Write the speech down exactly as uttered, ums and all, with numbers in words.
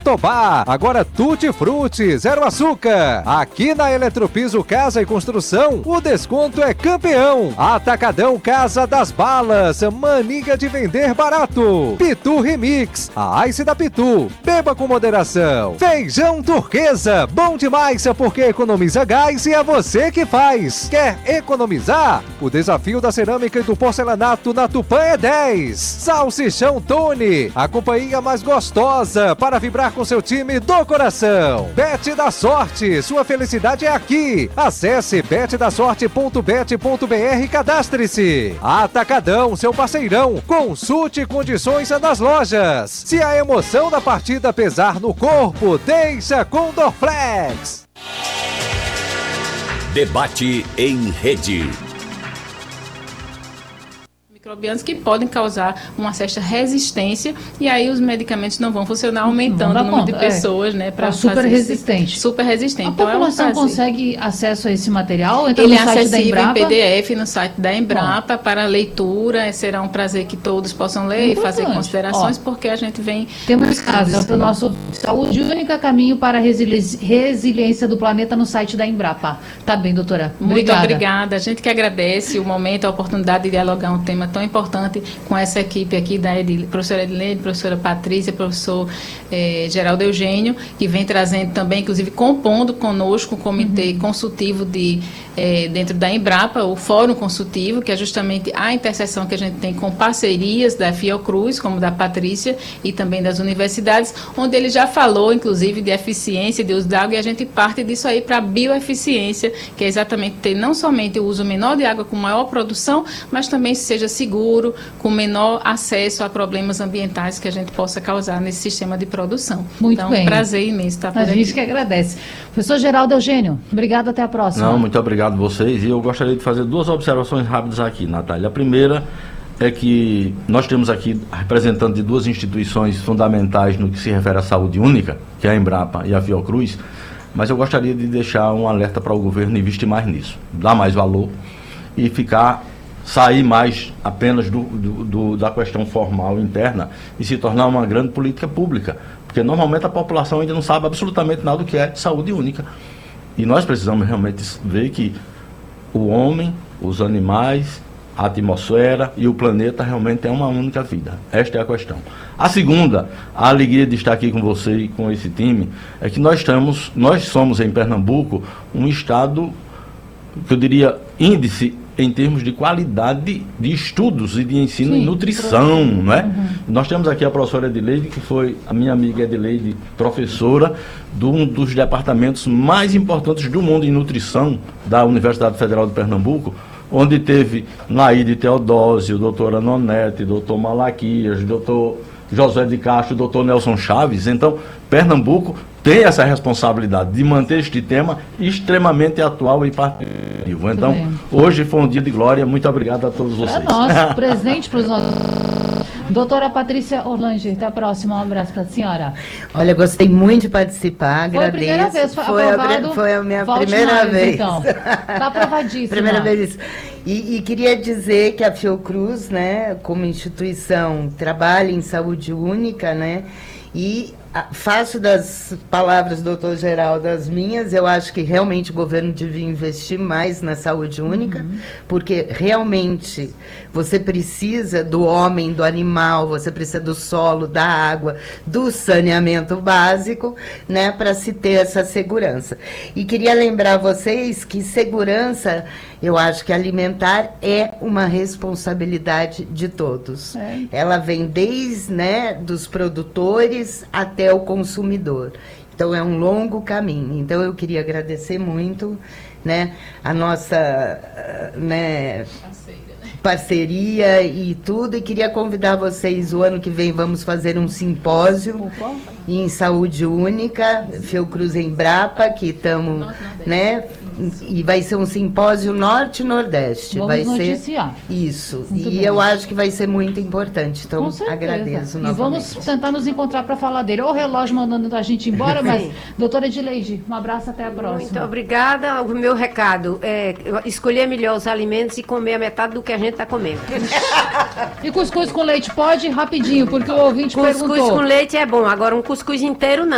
Tobá, agora Tutti Frutti, zero açúcar. Aqui na Eletropiso Casa e Construção, o desconto é campeão. Atacadão Casa das Balas, mania de vender barato. Pitu Remix, a Ice da Pitu, beba com moderação. Feijão Turquesa, bom demais porque economiza gás e é você que faz. Quer economizar? O desafio da cerâmica e do porcelanato na Tupã é dez. Salsichão Tony, a companhia mais gostosa para vibrar com seu time do coração. Bet da Sorte, sua felicidade é aqui. Acesse bet da sorte ponto bet ponto br e cadastre-se. Atacadão, seu parceirão. Consulte condições nas lojas. Se a emoção da partida pesar no corpo, deixa com Dorflex. Debate em rede. Microbianos que podem causar uma certa resistência e aí os medicamentos não vão funcionar, aumentando o número de pessoas, é. né, para super resistente. Super resistente. A então, população é um consegue acesso a esse material? Entra Ele no é site acessível da Embrapa? em P D F no site da Embrapa. Bom, para leitura. Será um prazer que todos possam ler e fazer considerações, Ó, porque a gente vem... Temos casos para o nosso Saúde Única, caminho para a resili- resiliência do planeta no site da Embrapa. Tá bem, doutora? Muito obrigada. obrigada. A gente que agradece o momento, a oportunidade de dialogar um tema tão importante com essa equipe aqui da Edil, professora Edilene, professora Patrícia, professor eh, Geraldo Eugênio, que vem trazendo também, inclusive compondo conosco o comitê uhum. consultivo de, eh, dentro da Embrapa, o Fórum Consultivo, que é justamente a interseção que a gente tem com parcerias da Fiocruz, como da Patrícia, e também das universidades, onde ele já falou, inclusive, de eficiência de uso da água, e a gente parte disso aí para a bioeficiência, que é exatamente ter não somente o uso menor de água com maior produção, mas também seja seguro, com menor acesso a problemas ambientais que a gente possa causar nesse sistema de produção. Muito então, bem. prazer imenso estar por a aqui. A gente que agradece. Professor Geraldo Eugênio, obrigado, até a próxima. Não, muito obrigado a vocês. E eu gostaria de fazer duas observações rápidas aqui, Natália. A primeira é que nós temos aqui representantes de duas instituições fundamentais no que se refere à saúde única, que é a Embrapa e a Fiocruz, mas eu gostaria de deixar um alerta para o governo investir mais nisso, dar mais valor e ficar... sair mais apenas do, do, do, da questão formal interna e se tornar uma grande política pública, porque normalmente a população ainda não sabe absolutamente nada do que é saúde única, e nós precisamos realmente ver que o homem, os animais, a atmosfera e o planeta realmente é uma única vida. Esta é a questão. A segunda, a alegria de estar aqui com você e com esse time, é que nós estamos, nós somos em Pernambuco um estado que eu diria índice em termos de qualidade de estudos e de ensino Sim, em nutrição, não é? Uhum. Nós temos aqui a professora Edileide, que foi a minha amiga Edileide, professora de um dos departamentos mais importantes do mundo em nutrição da Universidade Federal de Pernambuco, onde teve Naide Teodósio, doutora Nonete, doutor Malaquias, doutor José de Castro, doutor Nelson Chaves. Então, Pernambuco tem essa responsabilidade de manter este tema extremamente atual e participativo. Então, hoje foi um dia de glória. Muito obrigado a todos vocês. É nosso presente para os nossos... Doutora Patrícia Orlange, até a próxima. Um abraço para a senhora. Olha, gostei muito de participar, foi agradeço. Foi a primeira vez, foi, foi, aprovado, a, foi a minha Volte primeira mais, vez. Então, está aprovadíssima. Primeira vez. E, e queria dizer que a Fiocruz, né, como instituição, trabalha em saúde única, né, e faço das palavras do doutor Geraldo as minhas. Eu acho que realmente o governo devia investir mais na saúde única, uhum. porque realmente você precisa do homem, do animal, você precisa do solo, da água, do saneamento básico, né, para se ter essa segurança. E queria lembrar vocês que segurança, eu acho que alimentar é uma responsabilidade de todos. É. Ela vem desde, né, dos produtores até o consumidor. Então, é um longo caminho. Então, eu queria agradecer muito, né, a nossa, né, parceria e tudo, e queria convidar vocês, o ano que vem vamos fazer um simpósio em saúde única, Fiocruz Embrapa, que estamos, né, e vai ser um simpósio norte-nordeste. Vamos vai noticiar. Ser isso. Muito e bem. Eu acho que vai ser muito importante. Então, agradeço e novamente. vamos tentar nos encontrar para falar dele. O relógio mandando a gente embora, mas, doutora Edileide, um abraço, até a próxima. Muito obrigada. O meu recado é escolher melhor os alimentos e comer a metade do que a gente está comendo. E cuscuz com leite pode? Rapidinho, porque o ouvinte cuscuz perguntou. Cuscuz com leite é bom, agora um cuscuz inteiro não.